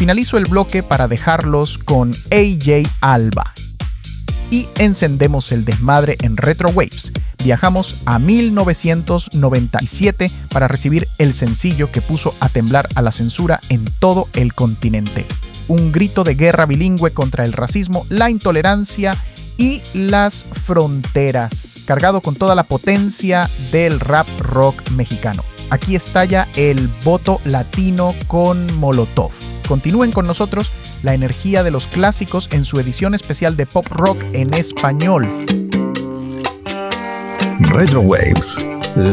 Finalizo el bloque para dejarlos con AJ Alba. Y encendemos el desmadre en Retro Waves. Viajamos a 1997 para recibir el sencillo que puso a temblar a la censura en todo el continente. Un grito de guerra bilingüe contra el racismo, la intolerancia y las fronteras, cargado con toda la potencia del rap rock mexicano. Aquí estalla el voto latino con Molotov. Continúen con nosotros la energía de los clásicos en su edición especial de pop rock en español. Retro Waves.